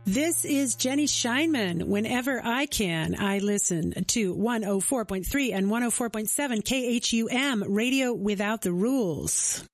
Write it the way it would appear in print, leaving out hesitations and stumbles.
This is Jenny Scheinman. Whenever I can, I listen to 104.3 and 104.7 KHUM, Radio Without the Rules.